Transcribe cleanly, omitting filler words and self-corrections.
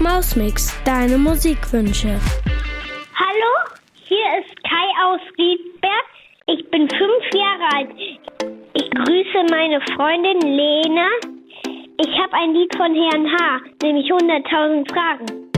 Mausmix, deine Musikwünsche. Hallo, hier ist Kai aus Riedberg. Ich bin 5 Jahre alt. Ich grüße meine Freundin Lena. Ich habe ein Lied von Herrn H., nämlich 100.000 Fragen.